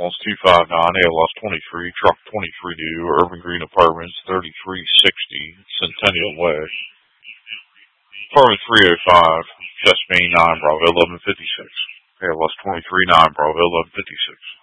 lost 259. They lost 23. Truck 23 to Urban Green Apartments 3360 Centennial Way. Apartment 305, Chesapeake 9 Bravo 1156. They lost 23 9 Bravo 1156.